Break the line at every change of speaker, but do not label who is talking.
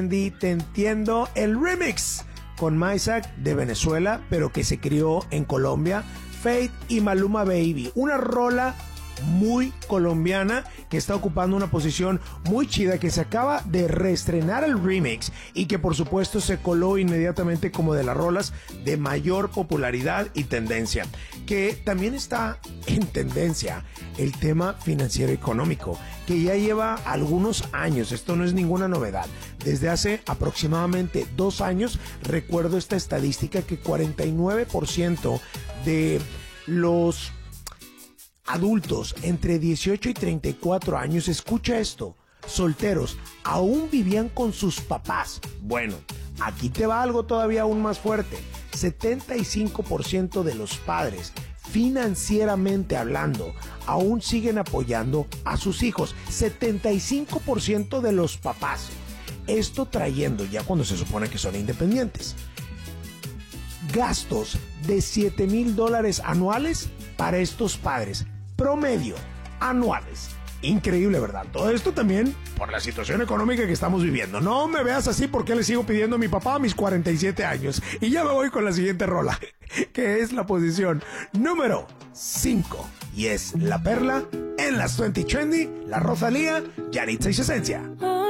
Te entiendo, el remix con Maisak de Venezuela, pero que se crió en Colombia, Fate y Maluma Baby, una rola muy colombiana que está ocupando una posición muy chida, que se acaba de reestrenar el remix y que por supuesto se coló inmediatamente como de las rolas de mayor popularidad y tendencia. Que también está en tendencia el tema financiero económico, que ya lleva algunos años. Esto no es ninguna novedad. Desde hace aproximadamente 2 años recuerdo esta estadística que 49% de los adultos entre 18 y 34 años, escucha esto, solteros, aún vivían con sus papás. Bueno, aquí te va algo todavía aún más fuerte. 75% de los padres, financieramente hablando, aún siguen apoyando a sus hijos. 75% de los papás. Esto trayendo, ya cuando se supone que son independientes, gastos de $7,000 anuales para estos padres, promedio, anuales. Increíble, ¿verdad? Todo esto también por la situación económica que estamos viviendo. No me veas así porque le sigo pidiendo a mi papá a mis 47 años. Y ya me voy con la siguiente rola, que es la posición número 5. Y es La Perla en las 20 Trendy, la Rosalía, Yalitza y su esencia.